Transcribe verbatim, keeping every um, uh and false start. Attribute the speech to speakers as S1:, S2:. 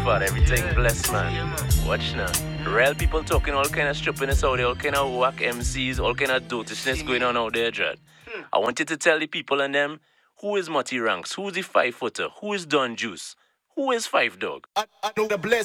S1: far. Everything blessed, man. Watch now. Real people talking all kind of stupidness out there, all kind of whack M Cs, all kind of dotishness going on out there, Dread. I want you to tell the people and them who is Mutty Ranks, who's the five footer, who is Don Juice, who is Five Dog.